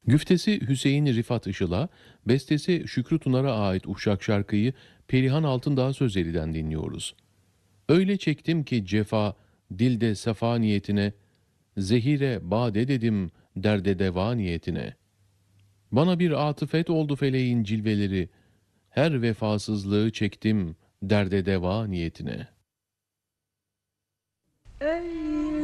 Güftesi Hüseyin Rifat Işıl'a, bestesi Şükrü Tunar'a ait Uşak şarkıyı Perihan Altındağ sözlerinden dinliyoruz. Öyle çektim ki cefa, dilde sefa niyetine, zehire bade dedim derde deva niyetine. Bana bir atıfet oldu feleğin cilveleri, her vefasızlığı çektim derde deva niyetine. Öyle